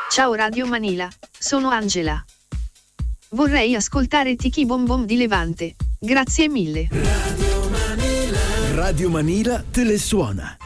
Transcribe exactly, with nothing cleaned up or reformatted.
Ciao Radio Manila, sono Angela. Vorrei ascoltare Tiki Bom Bom di Levante. Grazie mille. Radio Manila te le suona.